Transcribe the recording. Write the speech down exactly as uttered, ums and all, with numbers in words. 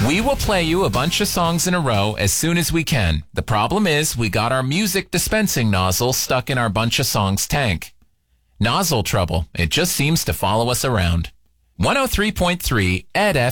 We will play you a bunch of songs in a row as soon as we can. The problem is we got our music dispensing nozzle stuck in our bunch of songs tank. Nozzle trouble. It just seems to follow us around. one oh three point three Ed F